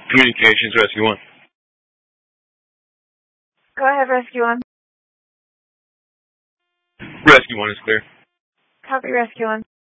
Communications, Rescue 1. Go ahead, Rescue 1. Rescue 1 is clear. Copy, Rescue 1.